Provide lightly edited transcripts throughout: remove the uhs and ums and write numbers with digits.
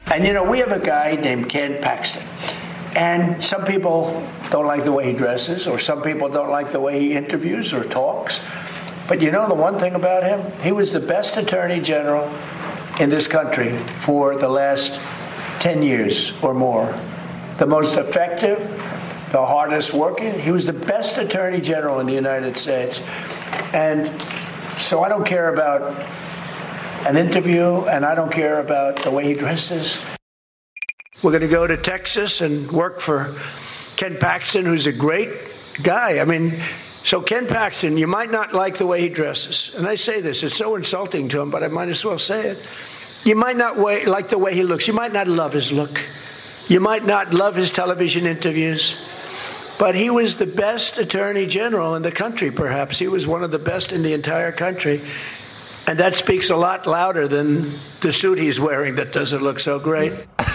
And, we have a guy named Ken Paxton. And some people don't like the way he dresses, or some people don't like the way he interviews or talks. But the one thing about him, he was the best attorney general in this country for the last 10 years or more. The most effective, the hardest working. He was the best attorney general in the United States. And so I don't care about an interview, and I don't care about the way he dresses. We're going to go to Texas and work for Ken Paxton, who's a great guy. So Ken Paxton, you might not like the way he dresses. And I say this, it's so insulting to him, but I might as well say it. You might not like the way he looks. You might not love his look. You might not love his television interviews. But he was the best attorney general in the country, perhaps. He was one of the best in the entire country. And that speaks a lot louder than the suit he's wearing that doesn't look so great.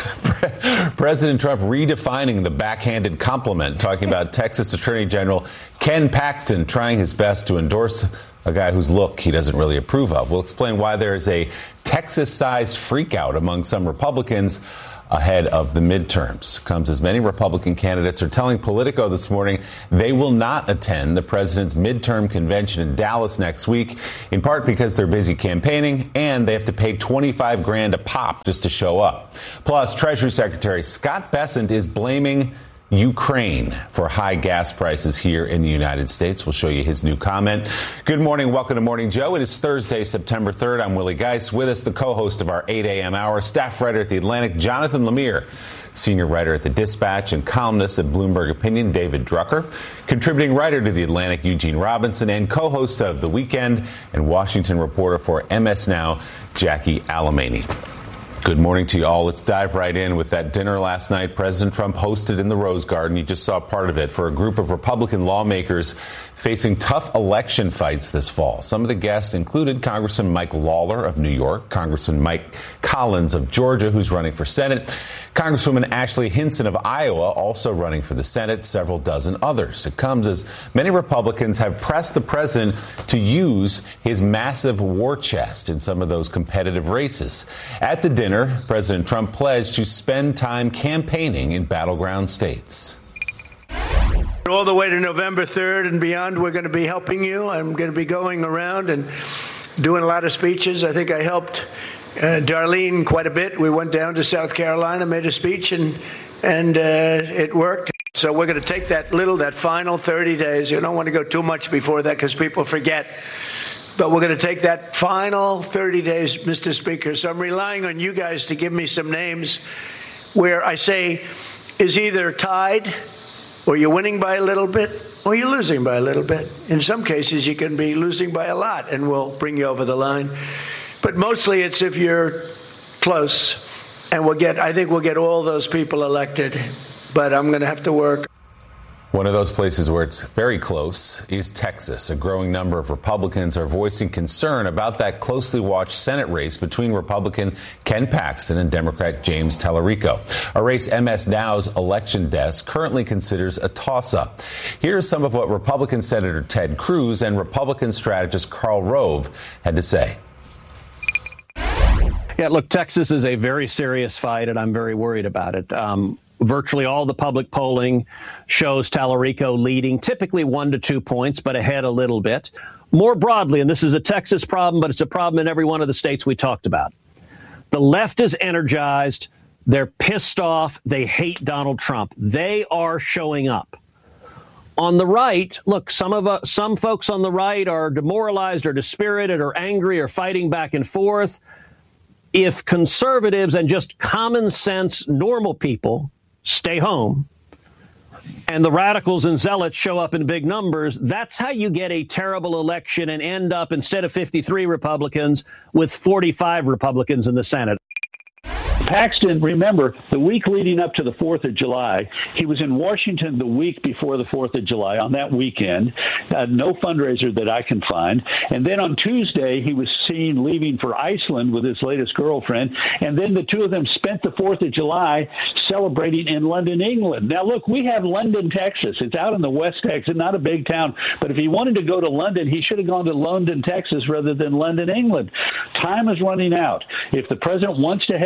President Trump redefining the backhanded compliment, talking about Texas Attorney General Ken Paxton trying his best to endorse a guy whose look he doesn't really approve of. We'll explain why there is a Texas-sized freakout among some Republicans ahead of the midterms. Comes as many Republican candidates are telling Politico this morning they will not attend the president's midterm convention in Dallas next week, in part because they're busy campaigning and they have to pay $25,000 a pop just to show up. Plus, Treasury Secretary Scott Bessent is blaming Ukraine for high gas prices here in the United States. We'll show you his new comment. Good morning. Welcome to Morning Joe. It is Thursday, September 3rd. I'm Willie Geist. With us, the co-host of our 8 a.m. hour, staff writer at The Atlantic, Jonathan Lemire, senior writer at The Dispatch and columnist at Bloomberg Opinion, David Drucker, contributing writer to The Atlantic, Eugene Robinson, and co-host of The Weekend and Washington reporter for MS Now, Jackie Alamany. Good morning to you all. Let's dive right in with that dinner last night President Trump hosted in the Rose Garden. You just saw part of it for a group of Republican lawmakers facing tough election fights this fall. Some of the guests included Congressman Mike Lawler of New York, Congressman Mike Collins of Georgia, who's running for Senate, Congresswoman Ashley Hinson of Iowa, also running for the Senate, several dozen others. It comes as many Republicans have pressed the president to use his massive war chest in some of those competitive races. At the dinner, President Trump pledged to spend time campaigning in battleground states. All the way to November 3rd and beyond, we're going to be helping you. I'm going to be going around and doing a lot of speeches. I think I helped Darlene quite a bit. We went down to South Carolina, made a speech, and it worked. So we're going to take that final 30 days. You don't want to go too much before that because people forget. But we're going to take that final 30 days, Mr. Speaker. So I'm relying on you guys to give me some names where I say is either tied, or you're winning by a little bit, or you're losing by a little bit. In some cases, you can be losing by a lot, and we'll bring you over the line. But mostly it's if you're close, and I think we'll get all those people elected. But I'm going to have to work. One of those places where it's very close is Texas. A growing number of Republicans are voicing concern about that closely watched Senate race between Republican Ken Paxton and Democrat James Tallarico, a race MS Now's election desk currently considers a toss-up. Here's some of what Republican Senator Ted Cruz and Republican strategist Karl Rove had to say. Yeah, look, Texas is a very serious fight, and I'm very worried about it. Virtually all the public polling shows Tallarico leading, typically 1 to 2 points, but ahead a little bit. More broadly, and this is a Texas problem, but it's a problem in every one of the states we talked about. The left is energized. They're pissed off. They hate Donald Trump. They are showing up. On the right, look, some folks on the right are demoralized or dispirited or angry or fighting back and forth. If conservatives and just common sense, normal people stay home and the radicals and zealots show up in big numbers, that's how you get a terrible election and end up, instead of 53 Republicans, with 45 Republicans in the Senate. Paxton, remember, the week leading up to the 4th of July, he was in Washington the week before the 4th of July on that weekend. No fundraiser that I can find. And then on Tuesday, he was seen leaving for Iceland with his latest girlfriend. And then the two of them spent the 4th of July celebrating in London, England. Now, look, we have London, Texas. It's out in the West Texas, not a big town. But if he wanted to go to London, he should have gone to London, Texas, rather than London, England. Time is running out. If the president wants to have Paxton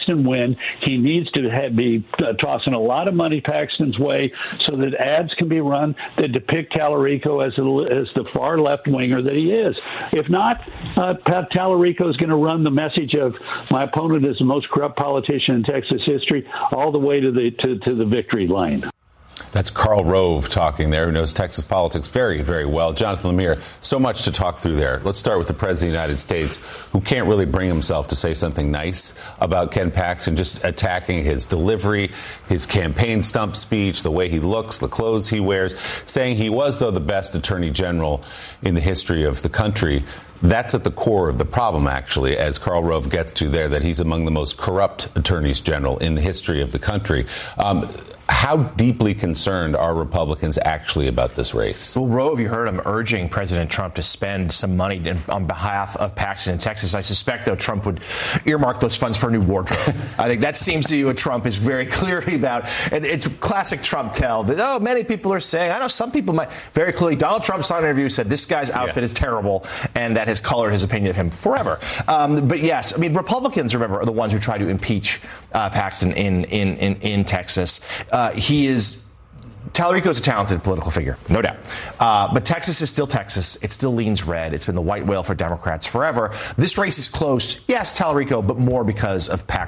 Paxton win, he needs to be tossing a lot of money Paxton's way so that ads can be run that depict Tallarico as the far left winger that he is. If not, Tallarico is going to run the message of my opponent is the most corrupt politician in Texas history all the way to the victory lane. That's Karl Rove talking there, who knows Texas politics very, very well. Jonathan Lemire, so much to talk through there. Let's start with the President of the United States, who can't really bring himself to say something nice about Ken Paxton, just attacking his delivery, his campaign stump speech, the way he looks, the clothes he wears, saying he was, though, the best attorney general in the history of the country. That's at the core of the problem, actually, as Karl Rove gets to there, that he's among the most corrupt attorneys general in the history of the country. How deeply concerned are Republicans actually about this race? Well, Rove, you heard him urging President Trump to spend some money on behalf of Paxton in Texas. I suspect, though, Trump would earmark those funds for a new wardrobe. I think that seems to be what Trump is very clearly about. And it's classic Trump tell that, many people are saying, I know some people might, very clearly, Donald Trump saw an interview, said this guy's outfit is terrible, and that has colored his opinion of him forever. But yes, I mean, Republicans, remember, are the ones who try to impeach Paxton in Texas. Tallarico is a talented political figure, no doubt. But Texas is still Texas. It still leans red. It's been the white whale for Democrats forever. This race is close. Yes, Tallarico, but more because of Paxton.